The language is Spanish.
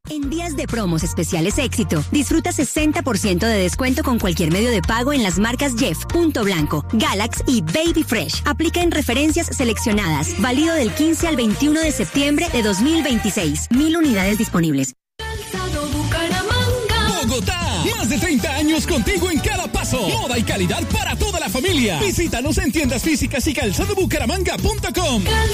En días de promos especiales Éxito, disfruta 60% de descuento con cualquier medio de pago en las marcas Jeff, Punto Blanco, Galax y Baby Fresh. Aplica en referencias seleccionadas. Válido del 15 al 21 de septiembre de 2026. 1000 unidades disponibles. Bogotá, más de 30 años contigo en cada paso. Moda y calidad para toda la familia. Visítanos en tiendas físicas y calzadobucaramanga.com.